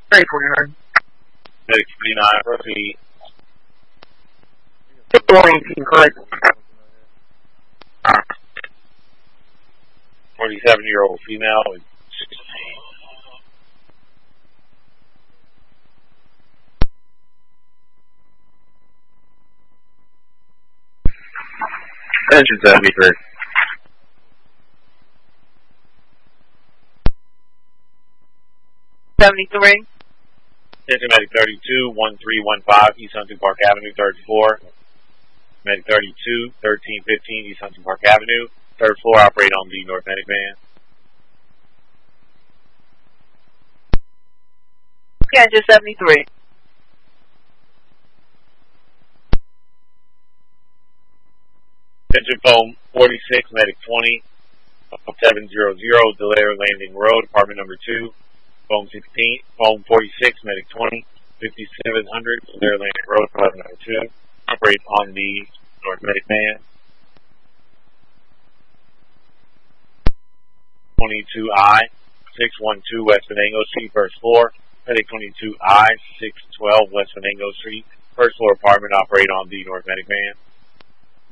Medic 49. Medic 49, proceed. 418, correct. 47-year-old female with 16. Engine 73. Attention Medic 32, 1315, East Huntington Park Avenue, 3rd floor. Medic 32, 1315, East Huntington Park Avenue, 3rd floor, operate on the North Medic van. Engine 73. Attention phone 46, Medic 20, 700, Delaire Landing Road, apartment number 2. Phone 16, phone 46, Medic 20, 5700, Delaire Landing Road, apartment number 2. Operate on the North Medic van. 22I, 612 West Venango Street, 1st floor. Medic 22I, 612 West Venango Street, 1st floor apartment, operate on the North Medic van.